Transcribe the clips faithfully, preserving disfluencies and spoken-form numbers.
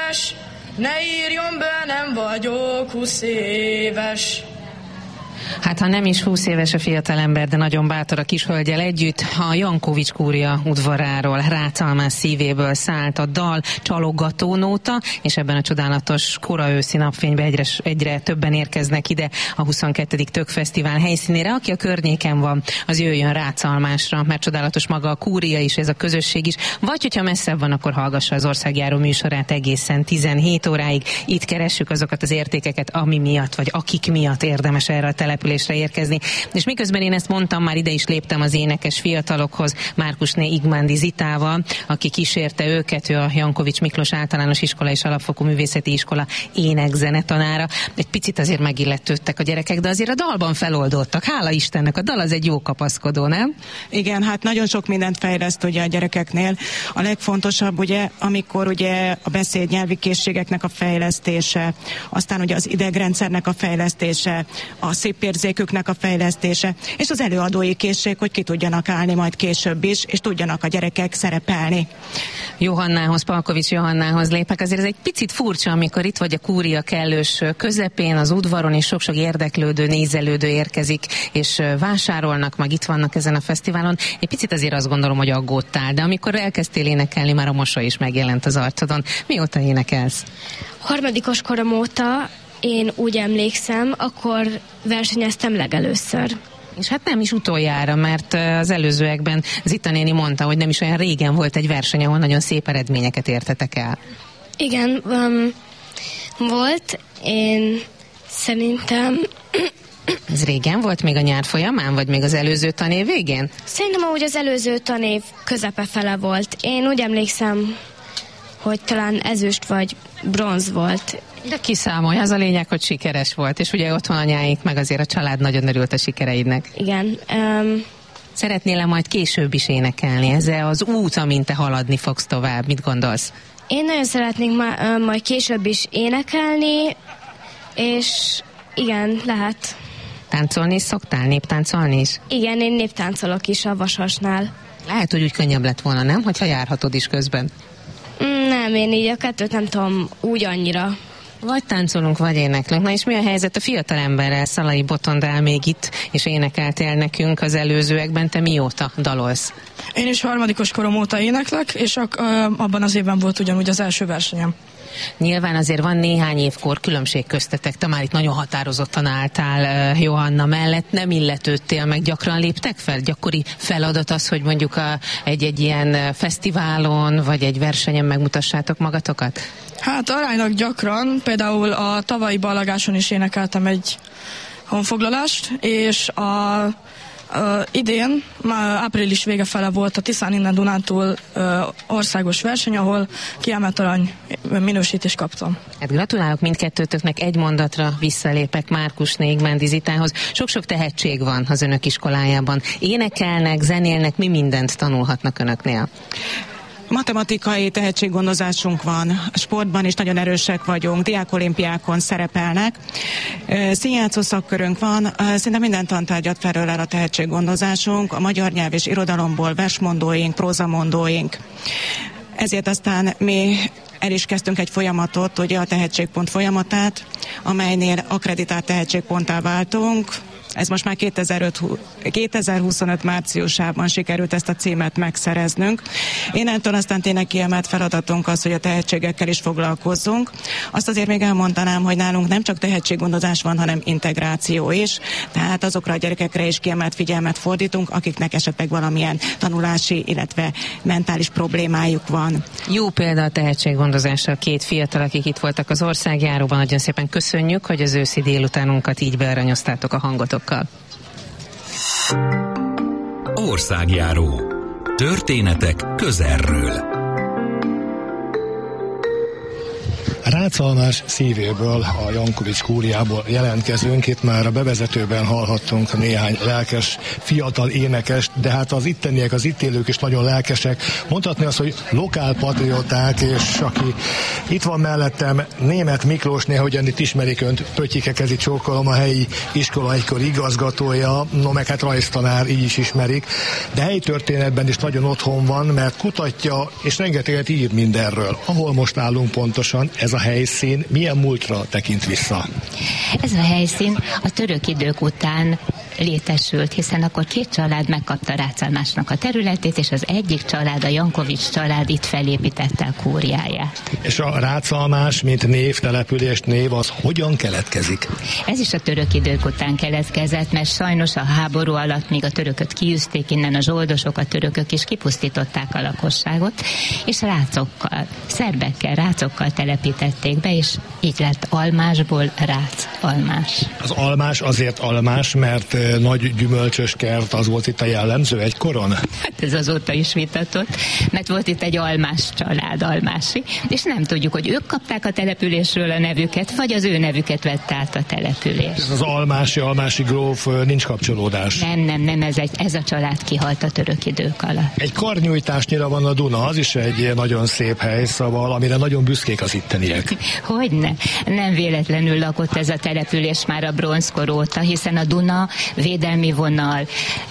éves, ne írjon be, nem vagyok húsz éves. Hát ha nem is húsz éves a fiatalember, de nagyon bátor a kis hölgyel együtt, a Jankovics kúria udvaráról, Rácalmás szívéből szállt a dal Csalogató nóta, és ebben a csodálatos kora őszi napfényben egyre, egyre többen érkeznek ide a huszonkettedik Tök Fesztivál helyszínére. Aki a környéken van, az jöjjön Rácalmásra, mert csodálatos maga a kúria is, ez a közösség is, vagy hogyha messzebb van, akkor hallgassa az Országjáró műsorát egészen tizenhét óráig. Itt keressük azokat az értékeket, ami miatt, vagy akik miatt érdemes erre a településre érkezni. És miközben én ezt mondtam, már ide is léptem az énekes fiatalokhoz, Márkusné Igmándi Zitával, aki kísérte őket, ő a Jankovics Miklós Általános Iskola és Alapfokú Művészeti Iskola ének-zenetanára. Egy picit azért megilletődtek a gyerekek, de azért a dalban feloldottak. Hála Istennek, a dal az egy jó kapaszkodó, nem? Igen, hát nagyon sok mindent fejleszt ugye a gyerekeknél. A legfontosabb ugye, amikor ugye a beszédnyelvi készségeknek a fejlesztése, aztán ugye az idegrendszernek a fejlesztése, a szépérzéküknek a fejlesztése, és az előadói készség, hogy ki tudjanak állni majd később is, és tudjanak a gyerekek szerepelni. Johannához, Palkovics Johannához lépek. Azért ez egy picit furcsa, amikor itt vagy a kúria kellős közepén, az udvaron, és sok-sok érdeklődő, nézelődő érkezik, és vásárolnak, meg itt vannak ezen a fesztiválon. Egy picit azért azt gondolom, hogy aggódtál, de amikor elkezdtél énekelni, már a mosoly is megjelent az arcodon. Mióta énekelsz? Harmadikos korom óta, én úgy emlékszem, akkor versenyeztem legelőször. És hát nem is utoljára, mert az előzőekben Zita néni mondta, hogy nem is olyan régen volt egy verseny, ahol nagyon szép eredményeket értetek el. Igen, um, volt, én szerintem... Ez régen volt, még a nyár folyamán, vagy még az előző tanév végén? Szerintem ahogy az előző tanév közepe fele volt. Én úgy emlékszem, hogy talán ezüst vagy bronz volt. De kiszámolj, az a lényeg, hogy sikeres volt, és ugye otthon anyáink, meg azért a család nagyon örült a sikereidnek. Igen. Um, Szeretnél-e majd később is énekelni? Ez az út, amint te haladni fogsz tovább, mit gondolsz? Én nagyon szeretnék ma- uh, majd később is énekelni, és igen, lehet. Táncolni is szoktál? Néptáncolni is? Igen, én néptáncolok is a Vasasnál. Lehet, hogy úgy könnyebb lett volna, nem? Hogyha járhatod is közben. Nem, én így a kettőt nem tudom úgy annyira. Vagy táncolunk, vagy éneklünk. Na és mi a helyzet a fiatalemberrel? Szalai Botond áll még itt, és énekeltél nekünk az előzőekben. Te mióta dalolsz? Én is harmadikos korom óta éneklek, és ak- abban az évben volt ugyanúgy az első versenyem. Nyilván azért van néhány évkor különbség köztetek. Te már itt nagyon határozottan álltál uh, Johanna mellett, nem illetődtél meg, gyakran léptek fel? Gyakori feladat az, hogy mondjuk a, egy-egy ilyen fesztiválon, vagy egy versenyen megmutassátok magatokat? Hát aránylag gyakran, például a tavalyi ballagáson is énekeltem egy honfoglalást, és a Uh, idén, már április vége fele volt a Tiszán innen Dunántúl uh, országos verseny, ahol kiemelt arany minősítést kaptam. Hát gratulálok mindkettőtöknek, egy mondatra visszalépek Márkusné Igmándi Zitához. Sok-sok tehetség van az önök iskolájában. Énekelnek, zenélnek, mi mindent tanulhatnak önöknél? Matematikai tehetséggondozásunk van, a sportban is nagyon erősek vagyunk, diákolimpiákon szerepelnek, színjátszó szakkörünk van, szinte minden tantárgyat felölel a tehetséggondozásunk, a magyar nyelv és irodalomból versmondóink, prózamondóink. Ezért aztán mi el is kezdtünk egy folyamatot, ugye a tehetségpont folyamatát, amelynél akkreditált tehetségponttá váltunk. Ez most már kétezer-huszonöt márciusában sikerült ezt a címet megszereznünk. Innentől aztán tényleg kiemelt feladatunk az, hogy a tehetségekkel is foglalkozzunk. Azt azért még elmondanám, hogy nálunk nem csak tehetséggondozás van, hanem integráció is. Tehát azokra a gyerekekre is kiemelt figyelmet fordítunk, akiknek esetleg valamilyen tanulási, illetve mentális problémájuk van. Jó példa a tehetséggondozásra két fiatal, akik itt voltak az Országjáróban. Nagyon szépen köszönjük, hogy az őszi délutánunkat így bearanyoztátok a hangotokkal. Országjáró. Történetek közelről. Rácalmás szívéből, a Jankovics kúriából jelentkezünk. Itt már a bevezetőben hallhattunk néhány lelkes, fiatal énekest, de hát az itteniek, az itt élők is nagyon lelkesek. Mondhatni azt, hogy lokálpatrióták, és aki itt van mellettem, Németh Miklós, néhogyan itt ismerik önt, Pöttyike Kezi csókolom, a helyi iskola egykor igazgatója, no meg hát rajztanár, így is ismerik, de helyi történetben is nagyon otthon van, mert kutatja, és rengeteget ír mindenről. Ahol most állunk pontosan, ez a helyszín milyen múltra tekint vissza? Ez a helyszín a török idők után létesült, hiszen akkor két család megkapta Rácalmásnak a területét, és az egyik család, a Jankovics család itt felépítette a kúriáját. És a Rácalmás, mint név, település név, az hogyan keletkezik? Ez is a török idők után keletkezett, mert sajnos a háború alatt még a törököt kiűzték innen, a zsoldosok, a törökök is kipusztították a lakosságot, és rácokkal, szerbekkel, rácokkal telepítették be, és így lett Almásból Rácalmás. Az Almás azért Almás, mert nagy gyümölcsös kert, az volt itt a jellemző egykoron? Hát ez azóta is vitatott, mert volt itt egy almás család, almási, és nem tudjuk, hogy ők kapták a településről a nevüket, vagy az ő nevüket vett át a település. Ez az almási, almási gróf, nincs kapcsolódás? Nem, nem, nem, ez, egy, ez a család kihalt a török idők alatt. Egy karnyújtásnyira van a Duna, az is egy nagyon szép hely, szóval, amire nagyon büszkék az itteniek. Hogyne? Nem véletlenül lakott ez a település már a bronzkor óta, hiszen a Duna védelmi vonal,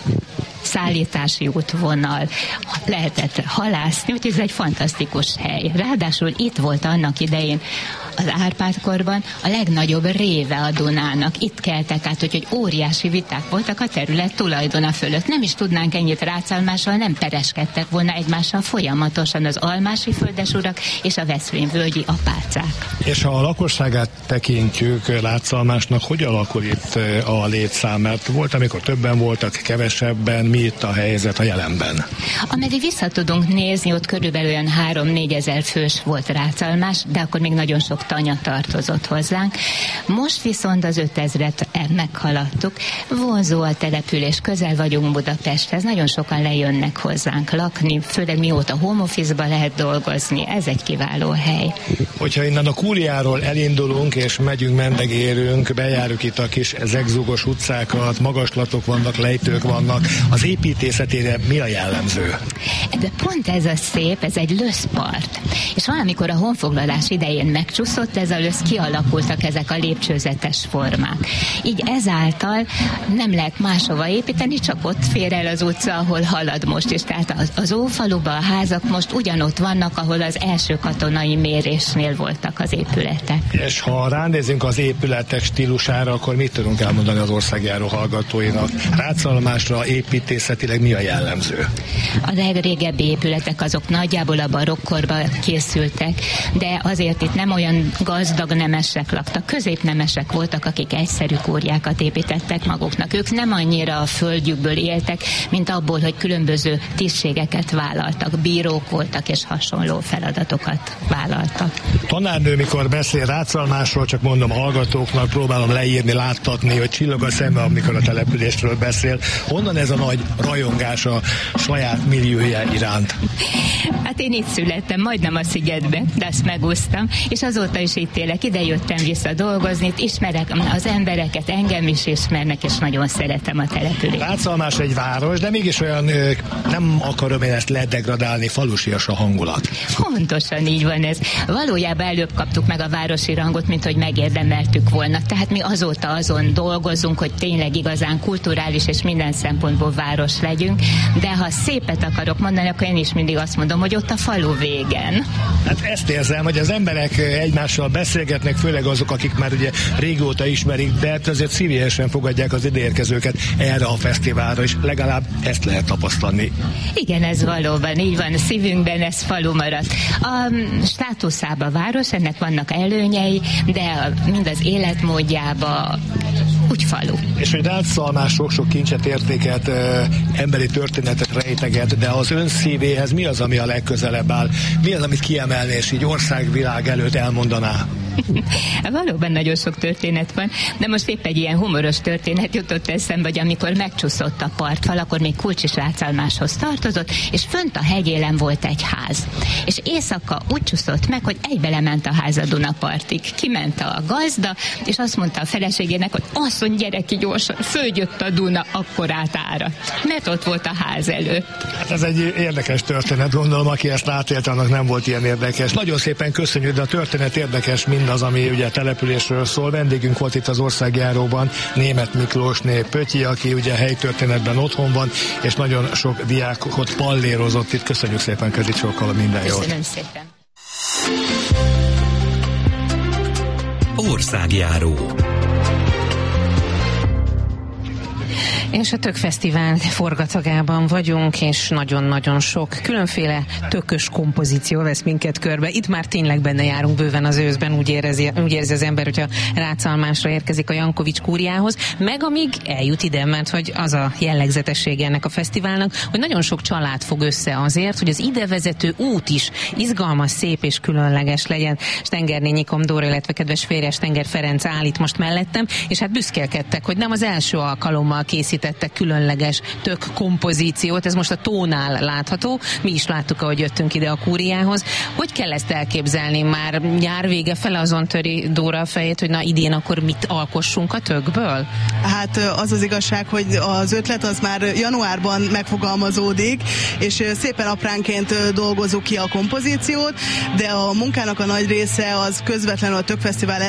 szállítási útvonal, lehetett halászni, úgyhogy ez egy fantasztikus hely. Ráadásul itt volt annak idején az Árpád-korban a legnagyobb réve a Dunának. Itt keltek át, úgyhogy óriási viták voltak a terület tulajdona fölött. Nem is tudnánk ennyit Rácalmással, nem pereskedtek volna egymással folyamatosan az almási földesurak és a veszprémvölgyi apácák. És ha a lakosságát tekintjük Rácalmásnak, hogy alakul itt a létszám? Mert volt, amikor többen voltak, kevesebben, mi itt a helyzet a jelenben? Ameddig vissza tudunk nézni, ott körülbelül olyan három-négy ezer fős volt Rácalmás, de akkor még nagyon sok tanya tartozott hozzánk. Most viszont az ötezret meghaladtuk. Vonzó a település, közel vagyunk Budapesthez, nagyon sokan lejönnek hozzánk lakni, főleg mióta home office-ba lehet dolgozni. Ez egy kiváló hely. Hogyha innen a kúriáról elindulunk és megyünk, mendegérünk, bejárjuk itt a kis zegzugos utcákat, magaslatok vannak, lejtők vannak. Az építészetére mi a jellemző? De pont ez a szép, ez egy löszpart. És valamikor a honfoglalás idején megcsúszott ez a lösz, kialakultak ezek a lépcsőzetes formák. Így ezáltal nem lehet máshova építeni, csak ott fér el az utca, ahol halad most is. Tehát az, az Ófaluban a házak most ugyanott vannak, ahol az első katonai mérésnél voltak az épületek. És ha ránézünk az épületek stílusára, akkor mit tudunk elmondani az országjáró hallgatóinak? Rácalmásra építészetileg mi a jellemző? A legrégebbi épületek azok nagyjából a barokkorban készültek, de azért itt nem olyan gazdag nemesek laktak, középnemesek voltak, akik egyszerű kúriákat építettek maguknak. Ők nem annyira a földjükből éltek, mint abból, hogy különböző tisztségeket vállaltak, bírók voltak és hasonló feladatokat vállaltak. Tanárnő, mikor beszél Rácalmásról, csak mondom hallgatóknak, próbálom leírni, láttatni, hogy csillog a szeme, amikor a településről beszél. Honnan ez a nagy rajongás a saját milliója iránt? Hát én itt születtem, majdnem a szigetben, de azt megúsztam, és azóta is itt élek, ide jöttem vissza dolgozni, itt ismerek az embereket, engem is ismernek, és nagyon szeretem a települést. Rácalmás egy város, de mégis olyan, nem akarom én ezt ledegradálni, falusias a hangulat. Pontosan így van ez. Valójában előbb kaptuk meg a városi rangot, mint hogy megérdemeltük volna. Tehát mi azóta azon dolgozunk, hogy tényleg igazán kulturális és minden szempontból város legyünk, de ha szépet akarok mondani, akkor én is mindig azt mondom, hogy ott a falu végen. Hát ezt érzem, hogy az emberek egymással beszélgetnek, főleg azok, akik már ugye régóta ismerik, de azért szívesen fogadják az ideérkezőket erre a fesztiválra, és legalább ezt lehet tapasztalni. Igen, ez valóban így van, szívünkben ez falu maradt. A státuszába város, ennek vannak előnyei, de mind az életmódjába, úgy falu. És hogy Rácszalmás sok-sok kincset, értéket, ö, emberi történetet rejteget, de az ön szívéhez mi az, ami a legközelebb áll? Mi az, amit kiemelné, és így országvilág előtt elmondaná? Valóban nagyon sok történet van, de most épp egy ilyen humoros történet jutott eszembe, hogy amikor megcsúszott a partfal, akkor még Kulcs is Rácalmáshoz tartozott, és fönt a hegyélen volt egy ház. És éjszaka úgy csúszott meg, hogy egybe lement a ház a Dunapartig. Kiment a gazda, és azt mondta a feleségének, hogy asszony, gyere ki gyorsan, följött a Duna, akkor átáradt. Mert ott volt a ház előtt. Hát ez egy érdekes történet, gondolom, aki ezt átélte, annak nem volt ilyen érdekes. Nagyon szépen köszönjük, de a történet érdekes, mindaz, ami ugye településről szól. Vendégünk volt itt az Országjáróban Németh Miklósné Pötyi, aki ugye helytörténetben otthon van, és nagyon sok diákot pallérozott itt. Köszönjük szépen, Kezicsokkal, minden jót. Köszönöm szépen. Országjáró. És a Tök Fesztivál forgatagában vagyunk, és nagyon-nagyon sok különféle tökös kompozíció vesz minket körbe. Itt már tényleg benne járunk bőven az őszben, úgy érzi, úgy érzi az ember, hogyha Rácalmásra érkezik a Jankovics kúriához, meg amíg eljut ide, mert hogy az a jellegzetessége ennek a fesztiválnak, hogy nagyon sok család fog össze azért, hogy az ide vezető út is izgalmas, szép és különleges legyen. Stengernényi Komdóra, illetve kedves férje Stenger Ferenc áll itt most mellettem, és hát büszkélkedtek, hogy nem az első alkalommal készít készítettek különleges tök kompozíciót, ez most a Tónál látható, mi is láttuk, ahogy jöttünk ide a kúriához. Hogy kell ezt elképzelni? Már nyár vége fele azon töri Dóra a fejét, hogy na idén akkor mit alkossunk a tökből? Hát az az igazság, hogy az ötlet az már januárban megfogalmazódik, és szépen apránként dolgozzuk ki a kompozíciót, de a munkának a nagy része az közvetlenül a Tök Fesztivál